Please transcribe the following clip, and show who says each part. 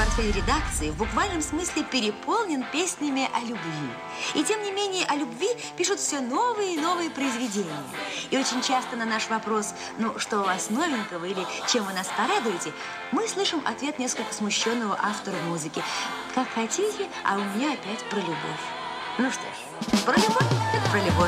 Speaker 1: портфель редакции в буквальном смысле переполнен песнями о любви. И тем не менее о любви пишут все новые и новые произведения. И очень часто на наш вопрос, ну, что у вас новенького или чем вы нас порадуете, мы слышим ответ несколько смущенного автора музыки. Как хотите, а у меня опять про любовь. Ну что ж, про любовь, так про любовь.